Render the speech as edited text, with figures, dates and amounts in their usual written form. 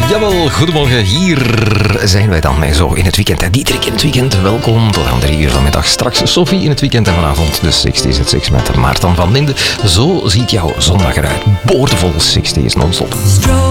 Jawel, goedemorgen. Hier zijn wij dan mee zo in het weekend. Dietrich in het weekend. Welkom tot aan 3 uur vanmiddag. Straks Sophie in het weekend en vanavond de 60s at 6 met Maarten van Linden. Zo ziet jouw zondag eruit. Boordevol 60s non-stop.